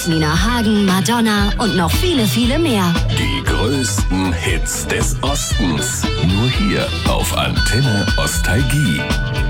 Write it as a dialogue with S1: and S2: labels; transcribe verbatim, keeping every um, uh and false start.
S1: Thomas, Nina Hagen, Madonna und noch viele, viele mehr.
S2: Die größten Hits des Ostens. Nur hier auf Antenne Ostalgie.